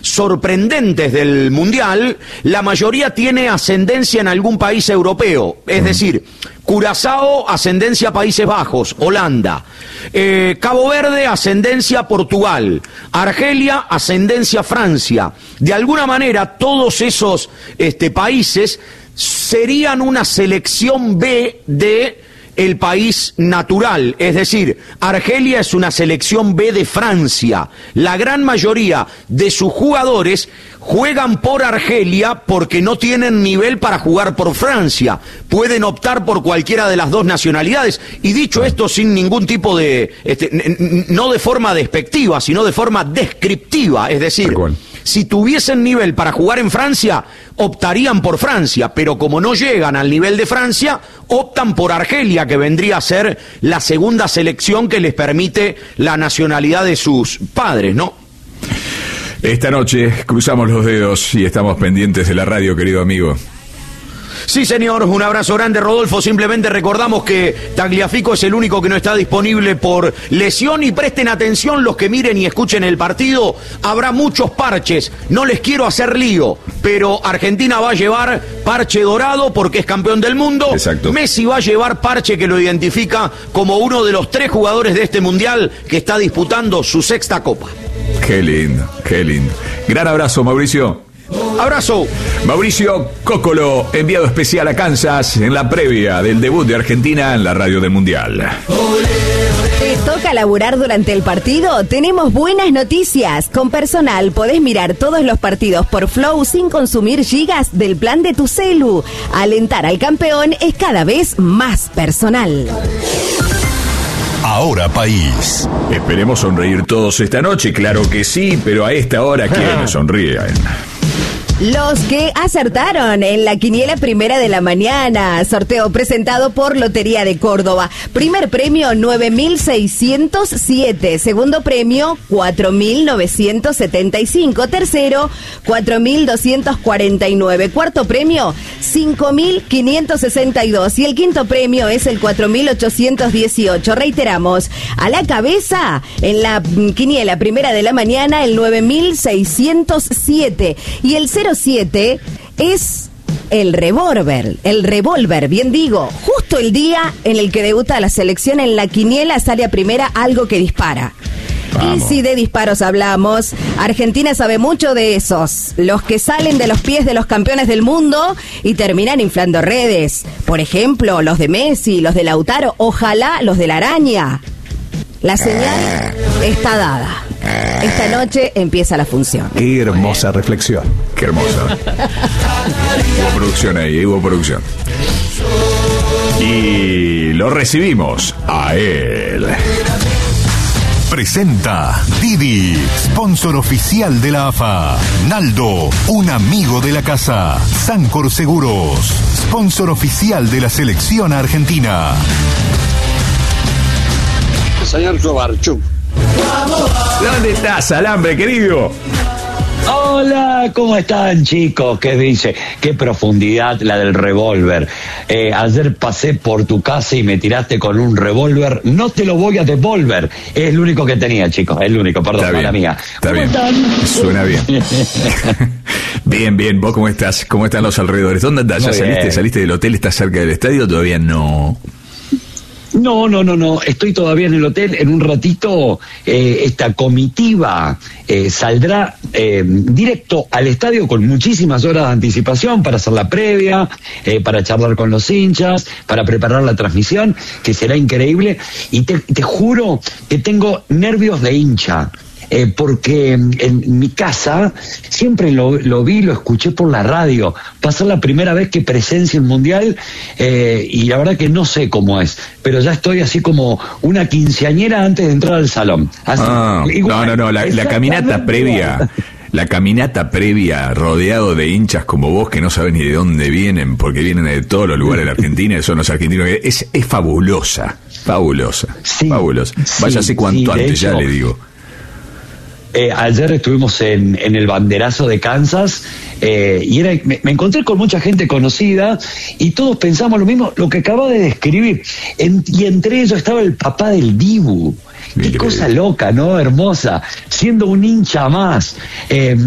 sorprendentes del Mundial, la mayoría tiene ascendencia en algún país europeo. Es decir, Curazao, ascendencia Países Bajos, Holanda. Cabo Verde, ascendencia Portugal. Argelia, ascendencia Francia. De alguna manera, todos esos países serían una selección B de el país natural, es decir, Argelia es una selección B de Francia. La gran mayoría de sus jugadores juegan por Argelia porque no tienen nivel para jugar por Francia. Pueden optar por cualquiera de las dos nacionalidades. Y dicho esto sin ningún tipo de, no de forma despectiva, sino de forma descriptiva, es decir, si tuviesen nivel para jugar en Francia, optarían por Francia, pero como no llegan al nivel de Francia, optan por Argelia, que vendría a ser la segunda selección que les permite la nacionalidad de sus padres, ¿no? Esta noche cruzamos los dedos y estamos pendientes de la radio, querido amigo. Sí, señor, un abrazo grande, Rodolfo. Simplemente recordamos que Tagliafico es el único que no está disponible por lesión, y presten atención los que miren y escuchen el partido. Habrá muchos parches, no les quiero hacer lío, pero Argentina va a llevar parche dorado porque es campeón del mundo. Exacto. Messi va a llevar parche que lo identifica como uno de los 3 jugadores de este Mundial que está disputando su 6ª Copa. Qué lindo, qué lindo. Gran abrazo, Mauricio. Abrazo. Mauricio Cóccolo, enviado especial a Kansas en la previa del debut de Argentina en la radio del Mundial. ¿Te toca laburar durante el partido? Tenemos buenas noticias. Con Personal podés mirar todos los partidos por Flow sin consumir gigas del plan de tu celu. Alentar al campeón es cada vez más personal. Ahora País. Esperemos sonreír todos esta noche, claro que sí, pero a esta hora, ¿quiénes sonríen? Los que acertaron en la quiniela primera de la mañana, sorteo presentado por Lotería de Córdoba. Primer premio 9.607, segundo premio 4.975, tercero 4.249, cuarto premio 5.562 y el quinto premio es el 4.818. Reiteramos, a la cabeza en la quiniela primera de la mañana el 9.607 y el 07 es el revólver, bien digo, justo el día en el que debuta la selección en la quiniela sale a primera algo que dispara. Vamos. Y si de disparos hablamos, Argentina sabe mucho de esos, los que salen de los pies de los campeones del mundo y terminan inflando redes. Por ejemplo, los de Messi, los de Lautaro, ojalá los de la araña. La señal está dada. Esta noche empieza la función. Qué hermosa reflexión. Qué hermosa. Hubo producción ahí, hubo producción. Y lo recibimos a él. Presenta Didi, sponsor oficial de la AFA. Naldo, un amigo de la casa. Sancor Seguros, sponsor oficial de la selección argentina. Señor Sobarchuk. ¿Dónde estás, Alambre, querido? Hola, ¿cómo están, chicos? ¿Qué dice? Qué profundidad la del revólver. Ayer pasé por tu casa y me tiraste con un revólver. No te lo voy a devolver. Es el único que tenía, chicos. Es el único, perdón, mala mía. Está bien. Suena bien. Bien. ¿Vos cómo estás? ¿Cómo están los alrededores? ¿Dónde andás? ¿Ya saliste del hotel? ¿Estás cerca del estadio? Todavía no. No. Estoy todavía en el hotel. En un ratito esta comitiva saldrá directo al estadio con muchísimas horas de anticipación para hacer la previa, para charlar con los hinchas, para preparar la transmisión, que será increíble. Y te juro que tengo nervios de hincha. Porque en mi casa siempre lo vi, lo escuché por la radio. Va a ser la primera vez que presencie el Mundial y la verdad que no sé cómo es, pero ya estoy así como una quinceañera antes de entrar al salón. Así, igual, no, la caminata previa. La caminata previa rodeado de hinchas como vos que no saben ni de dónde vienen, porque vienen de todos los lugares de la Argentina, son los argentinos, es fabulosa. Sí, fabulosa. Sí, váyase cuanto antes, hecho, ya le digo. Ayer estuvimos en el banderazo de Kansas y me encontré con mucha gente conocida y todos pensamos lo mismo, lo que acaba de describir. Y entre ellos estaba el papá del Dibu. Qué cosa loca, ¿no? Hermosa. Siendo un hincha más.